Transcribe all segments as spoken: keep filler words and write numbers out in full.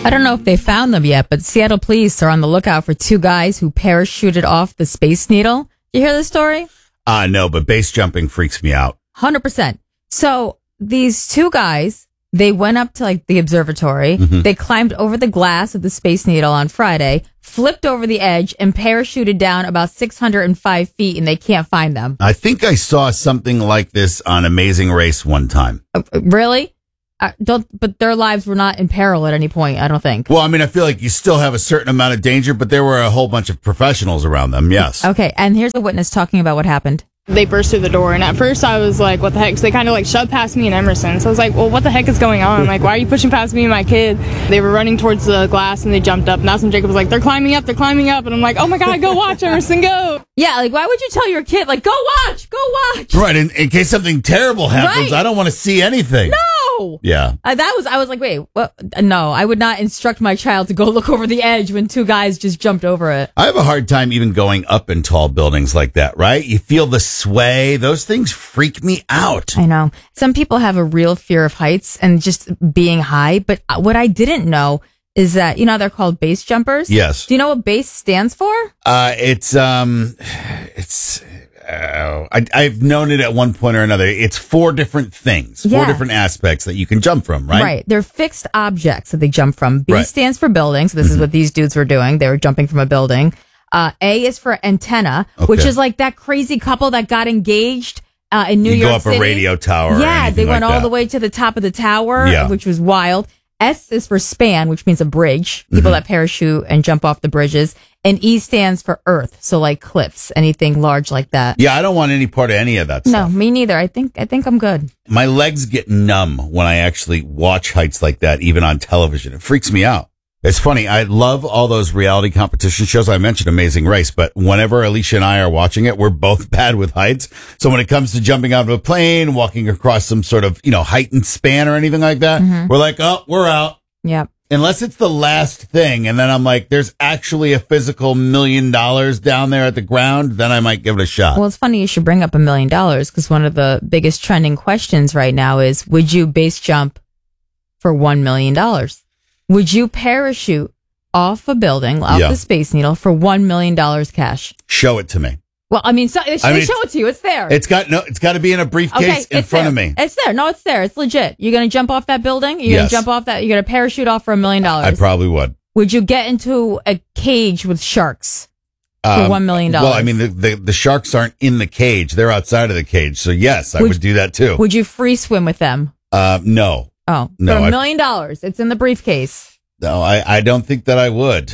I don't know if they found them yet, but Seattle police are on the lookout for two guys who parachuted off the Space Needle. You hear this story? Uh, no, but base jumping freaks me out. one hundred percent. So these two guys, they went up to like the observatory. Mm-hmm. They climbed over the glass of the Space Needle on Friday, flipped over the edge, and parachuted down about six hundred five feet, and they can't find them. I think I saw something like this on Amazing Race one time. Uh, really? Uh, don't. But their lives were not in peril at any point, I don't think. Well, I mean, I feel like you still have a certain amount of danger, but there were a whole bunch of professionals around them, yes. Okay, and here's the witness talking about what happened. They burst through the door, and at first I was like, what the heck? So they kind of like shoved past me and Emerson. So I was like, well, what the heck is going on? Like, why are you pushing past me and my kid? They were running towards the glass, and they jumped up. And that's when Jacob was like, they're climbing up, they're climbing up. And I'm like, oh my God, go watch, Emerson, go. Yeah, like, why would you tell your kid, like, go watch, go watch? Right, in, in case something terrible happens, Right. I don't want to see anything. No. Yeah. Uh, that was, I was like, wait, what? No, I would not instruct my child to go look over the edge when two guys just jumped over it. I have a hard time even going up in tall buildings like that, right? You feel the sway. Those things freak me out. I know. Some people have a real fear of heights and just being high. But what I didn't know is that, you know, they're called base jumpers. Yes. Do you know what base stands for? Uh, it's, um, it's, uh, I, I've known it at one point or another. It's four different things, four Yeah. different aspects that you can jump from, right? Right. They're fixed objects that they jump from. B Right. stands for building. So this is what these dudes were doing. They were jumping from a building. Uh, A is for antenna, which Okay. is like that crazy couple that got engaged uh, in New You York go up City. a radio tower. or Yeah, they anything went like all that. the way to the top of the tower, Yeah. which was wild. S is for span, which means a bridge. People Mm-hmm. that parachute and jump off the bridges. And E stands for earth, so like cliffs, anything large like that. Yeah, I don't want any part of any of that No, stuff. me neither. I think I think I'm good. My legs get numb when I actually watch heights like that, even on television. It freaks me out. It's funny. I love all those reality competition shows. I mentioned Amazing Race, but whenever Alicia and I are watching it, we're both bad with heights. So when it comes to jumping out of a plane, walking across some sort of, you know, heightened span or anything like that, Mm-hmm. we're like, oh, we're out. Yep. Unless it's the last thing. And then I'm like, there's actually a physical million dollars down there at the ground. Then I might give it a shot. Well, it's funny you should bring up a million dollars because one of the biggest trending questions right now is, would you base jump for one million dollars? Would you parachute off a building, off Yeah. the Space Needle for one million dollars cash? Show it to me. Well, I mean, so, they, I they mean, show it to you. It's there. It's got no, it's got to be in a briefcase in it's front there. of me. It's there. No, it's there. It's legit. You're going to jump off that building? You're Yes. going to jump off that? You're going to parachute off for a million I dollars? probably would. Would you get into a cage with sharks for Um, one million dollars? Well, I mean, the, the, the sharks aren't in the cage. They're outside of the cage. So yes, I Would- would do that too. Would you free swim with them? Uh, no, Oh, No, for I- a million dollars. It's in the briefcase. no, I, I don't think that I would.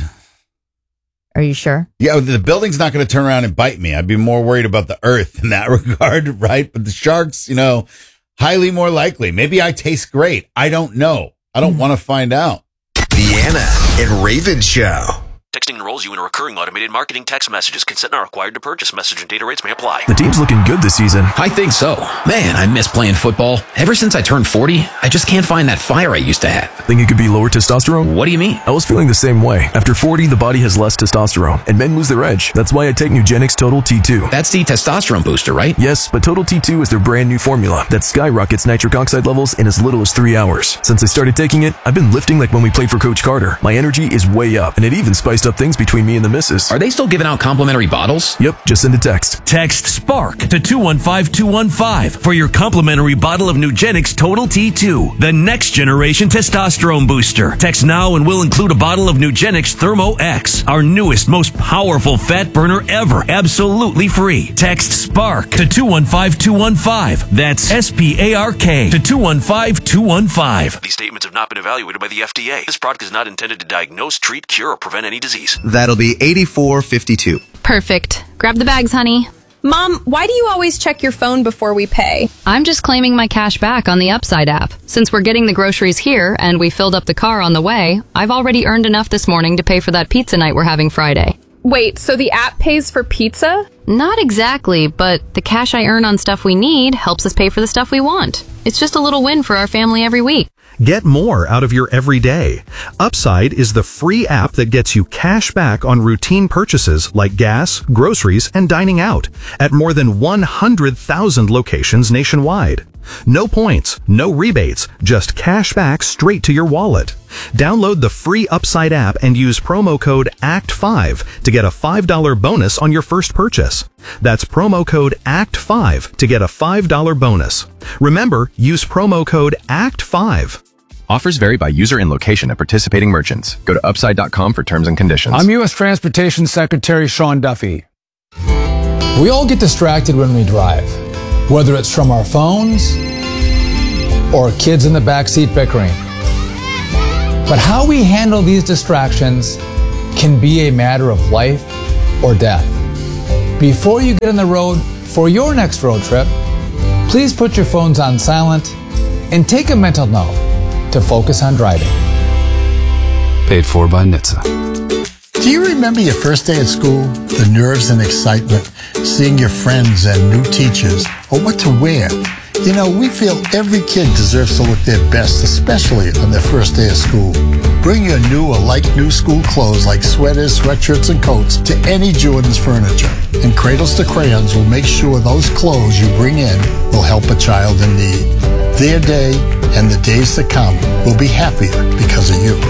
Are you sure? Yeah, the building's not going to turn around and bite me. I'd be more worried about the earth in that regard, right? But the sharks, you know, highly more likely. Maybe I taste great. I don't know. I don't want to find out. The Anna and Raven Show. Texting enrolls you in a recurring automated marketing text messages. Consent not required to purchase. Message and data rates may apply. The team's looking good this season. I think so. Man, I miss playing football. Ever since I turned forty, I just can't find that fire I used to have. Think it could be lower testosterone? What do you mean? I was feeling the same way. After forty, the body has less testosterone, and men lose their edge. That's why I take Nugenix Total T two. That's the testosterone booster, right? Yes, but Total T two is their brand new formula that skyrockets nitric oxide levels in as little as three hours. Since I started taking it, I've been lifting like when we played for Coach Carter. My energy is way up, and it even spiced up things between me and the missus. Are they still giving out complimentary bottles? Yep, just send a text. Text SPARK to two one five two one five for your complimentary bottle of Nugenix Total T two, the next generation testosterone booster. Text now and we'll include a bottle of Nugenix Thermo X, our newest, most powerful fat burner ever, absolutely free. Text SPARK to two one five two one five. That's S P A R K to two one five two one five. These statements have not been evaluated by the F D A. This product is not intended to diagnose, treat, cure, or prevent any disease. That'll be eighty-four fifty-two. Perfect. Grab the bags, honey. Mom, why do you always check your phone before we pay? I'm just claiming my cash back on the Upside app. Since we're getting the groceries here and we filled up the car on the way, I've already earned enough this morning to pay for that pizza night we're having Friday. Wait, so the app pays for pizza? Not exactly, but the cash I earn on stuff we need helps us pay for the stuff we want. It's just a little win for our family every week. Get more out of your everyday. Upside is the free app that gets you cash back on routine purchases like gas, groceries, and dining out at more than one hundred thousand locations nationwide. No points, no rebates, just cash back straight to your wallet. Download the free Upside app and use promo code A C T five to get a five dollars bonus on your first purchase. That's promo code A C T five to get a five dollars bonus. Remember, use promo code A C T five. Offers vary by user and location at participating merchants. Go to upside dot com for terms and conditions. I'm U S Transportation Secretary Sean Duffy. We all get distracted when we drive, whether it's from our phones or kids in the backseat bickering. But how we handle these distractions can be a matter of life or death. Before you get on the road for your next road trip, please put your phones on silent and take a mental note to focus on driving. Paid for by N H T S A. Do you remember your first day at school? The nerves and excitement, seeing your friends and new teachers, or what to wear? You know, we feel every kid deserves to look their best, especially on their first day of school. Bring your new or like new school clothes like sweaters, sweatshirts, and coats to any Jordan's Furniture. And Cradles to Crayons will make sure those clothes you bring in will help a child in need. Their day and the days to come will be happier because of you.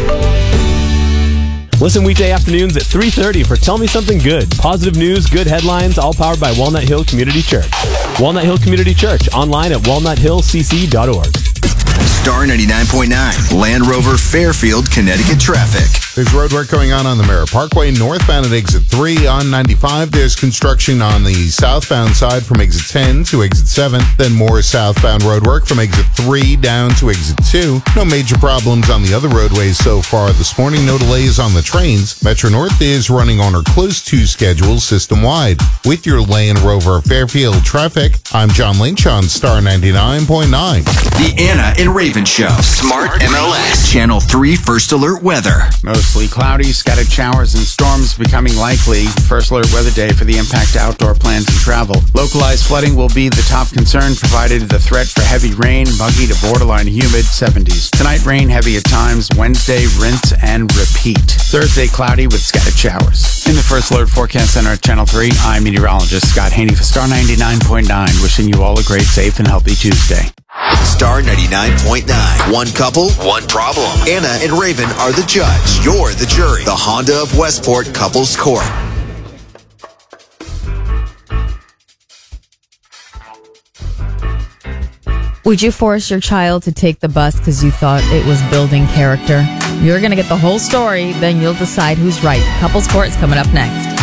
Listen weekday afternoons at three thirty for Tell Me Something Good. Positive news, good headlines, all powered by Walnut Hill Community Church. Walnut Hill Community Church, online at walnut hill c c dot org. Star ninety-nine point nine, Land Rover, Fairfield, Connecticut traffic. There's road work going on on the Merritt Parkway, northbound at exit three. On ninety-five, there's construction on the southbound side from exit ten to exit seven. Then more southbound road work from exit three down to exit two. No major problems on the other roadways so far this morning. No delays on the trains. Metro North is running on or close to schedule system-wide. With your Land Rover Fairfield traffic, I'm John Lynch on Star ninety-nine point nine. The Anna and Raven Show. Smart M L S. Channel three First Alert Weather. Mostly cloudy, scattered showers and storms becoming likely. First alert weather day for the impact to outdoor plans and travel. Localized flooding will be the top concern, provided the threat for heavy rain, muggy to borderline humid seventies. Tonight, rain heavy at times. Wednesday, rinse and repeat. Thursday, cloudy with scattered showers. In the First Alert Forecast Center at Channel three, I'm meteorologist Scott Haney for Star ninety-nine point nine, wishing you all a great, safe, and healthy Tuesday. Star ninety-nine point nine. One couple, one problem. Anna and Raven are the judge. You're the jury. The Honda of Westport Couples Court. Would you force your child to take the bus because you thought it was building character? You're going to get the whole story, then you'll decide who's right. Couples Court's coming up next.